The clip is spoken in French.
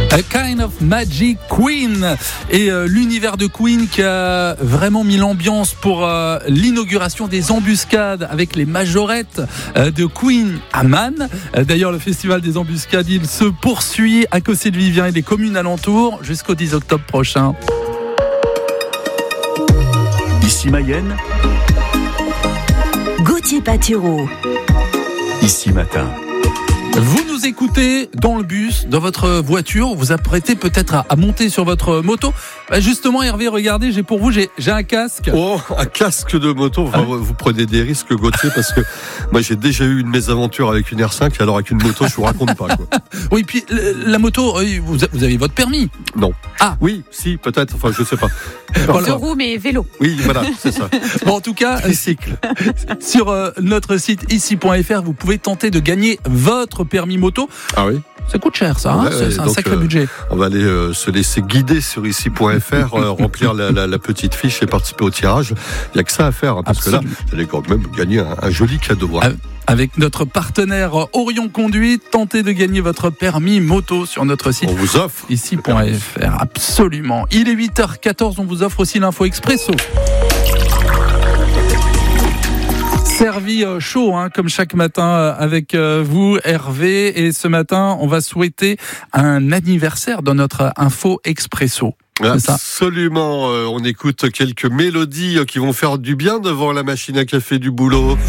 A Kind of Magic Queen et l'univers de Queen qui a vraiment mis l'ambiance pour l'inauguration des embuscades avec les majorettes de Queen à Man. D'ailleurs, le festival des embuscades, il se poursuit à Cossé-de-Vivien et des communes alentours jusqu'au 10 octobre prochain. Ici Mayenne, Gauthier Patureau. Ici Matin. Vous nous écoutez dans le bus, dans votre voiture, vous apprêtez peut-être à monter sur votre moto. Justement, Hervé, regardez, j'ai pour vous, j'ai un casque. Oh, un casque de moto. Enfin, vous prenez des risques, Gauthier, parce que moi, j'ai déjà eu une mésaventure avec une R5, et alors avec une moto, je vous raconte pas, quoi. Oui, puis la moto, vous avez votre permis. Non. Ah. Oui, si, peut-être, enfin, je sais pas. Voilà. Deux roues, mais vélo. Oui, voilà, c'est ça. Bon, en tout cas, sur notre site ici.fr, vous pouvez tenter de gagner votre permis moto. Ah oui. Ça coûte cher, ça, hein, c'est un sacré budget. On va aller se laisser guider sur ici.fr, remplir la petite fiche et participer au tirage. Il n'y a que ça à faire, hein, parce Absolument. que là, vous allez quand même gagner un joli cadeau. Hein. Avec notre partenaire Orion Conduite, tentez de gagner votre permis moto sur notre site. On vous offre ici.fr, absolument. Il est 8h14, on vous offre aussi l'info expresso. Servi chaud, hein, comme chaque matin avec vous, Hervé. Et ce matin, on va souhaiter un anniversaire dans notre info expresso. Absolument, on écoute quelques mélodies qui vont faire du bien devant la machine à café du boulot.